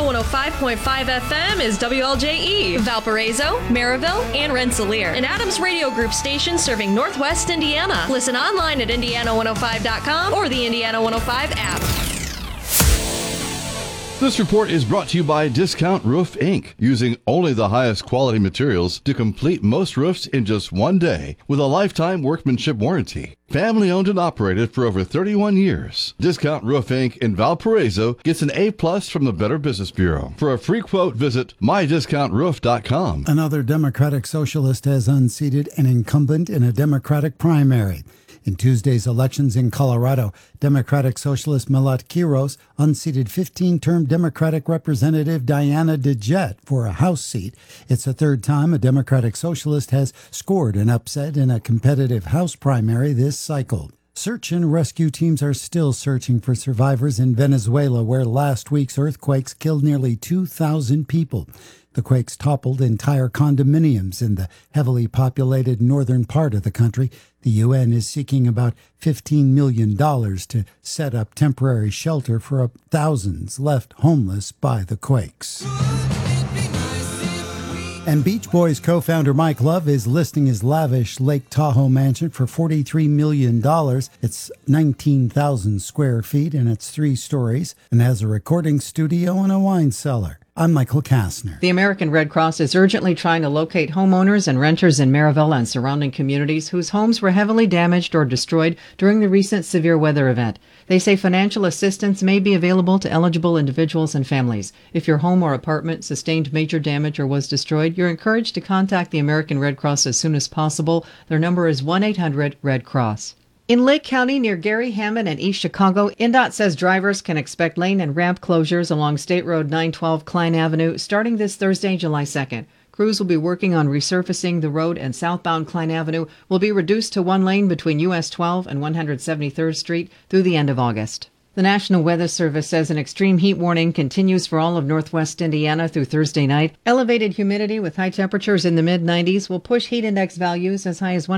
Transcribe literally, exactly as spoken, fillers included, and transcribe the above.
one oh five point five F M is W L J E, Valparaiso, Maryville, and Rensselaer, an Adams Radio Group station serving Northwest Indiana. Listen online at indiana one oh five dot com or the Indiana one oh five app. This report is brought to you by Discount Roof, Incorporated, using only the highest quality materials to complete most roofs in just one day with a lifetime workmanship warranty. Family owned and operated for over thirty-one years. Discount Roof, Incorporated in Valparaiso gets an A plus from the Better Business Bureau. For a free quote, visit my discount roof dot com. Another Democratic Socialist has unseated an incumbent in a Democratic primary. In Tuesday's elections in Colorado, Democratic Socialist Milat Quiros unseated fifteen-term Democratic Representative Diana DeJet for a House seat. It's the third time a Democratic Socialist has scored an upset in a competitive House primary this cycle. Search and rescue teams are still searching for survivors in Venezuela, where last week's earthquakes killed nearly two thousand people. The quakes toppled entire condominiums in the heavily populated northern part of the country. The U N is seeking about fifteen million dollars to set up temporary shelter for thousands left homeless by the quakes. And Beach Boys co-founder Mike Love is listing his lavish Lake Tahoe mansion for forty-three million dollars. It's nineteen thousand square feet and it's three stories and has a recording studio and a wine cellar. I'm Michael Kastner. The American Red Cross is urgently trying to locate homeowners and renters in Maryville and surrounding communities whose homes were heavily damaged or destroyed during the recent severe weather event. They say financial assistance may be available to eligible individuals and families. If your home or apartment sustained major damage or was destroyed, you're encouraged to contact the American Red Cross as soon as possible. Their number is one eight hundred red cross. In Lake County near Gary, Hammond, and East Chicago, N D O T says drivers can expect lane and ramp closures along State Road nine twelve Klein Avenue starting this Thursday, July second. Crews will be working on resurfacing the road, and southbound Klein Avenue will be reduced to one lane between U S twelve and one hundred seventy-third Street through the end of August. The National Weather Service says an extreme heat warning continues for all of northwest Indiana through Thursday night. Elevated humidity with high temperatures in the mid nineties will push heat index values as high as one